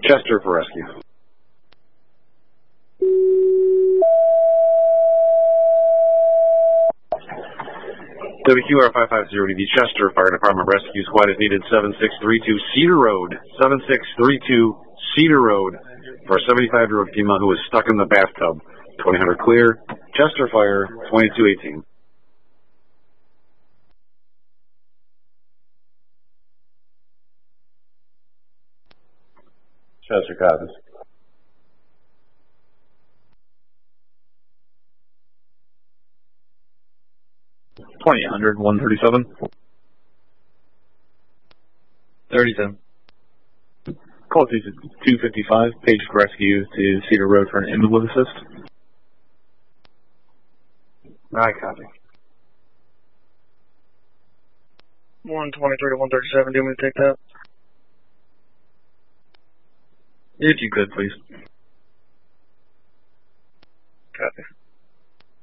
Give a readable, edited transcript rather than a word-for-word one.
Chester for rescue. WQR 550DD Chester Fire Department Rescue Squad is needed 7632 Cedar Road. 7632 Cedar Road for a 75-year-old female who is stuck in the bathtub. 2000 clear. Chester Fire 2218. Chester copies. $20,100, 137. 37. Call 255, page rescue to Cedar Road for an ambulance assist. I copy. 123 to 137, do you want me to take that? If you could, please.